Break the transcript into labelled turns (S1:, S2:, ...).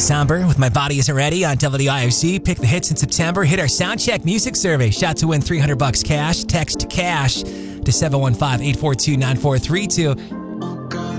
S1: Somber with My Body Isn't Ready on WIOC. Pick the hits in September. Hit our Soundcheck music survey. Shot to win $300 cash. Text CASH to 715-842-9432.